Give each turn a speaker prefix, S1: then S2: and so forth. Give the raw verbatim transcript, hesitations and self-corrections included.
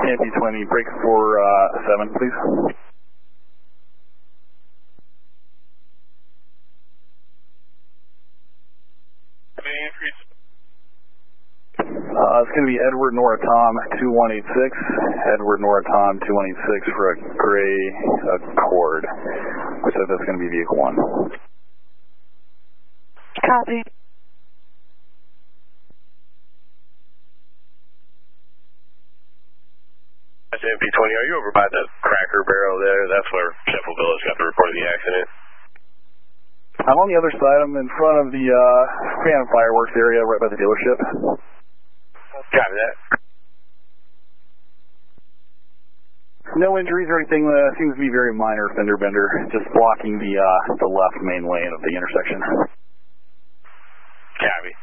S1: M P twenty, break for uh, seven, please. Uh, it's going to be Edward Nora Tom two one eight six, Edward Nora Tom two one eight six for a gray Accord, which says that's going to be vehicle one.
S2: Copy.
S3: That's M P twenty. Are you over by the Cracker Barrel there? That's where Sheffield Village got the report of the accident.
S1: I'm on the other side. I'm in front of the uh, Phantom Fireworks area right by the dealership.
S3: Copy that.
S1: No injuries or anything. Uh, seems to be very minor fender bender, just blocking the uh, the left main lane of the intersection.
S3: Copy.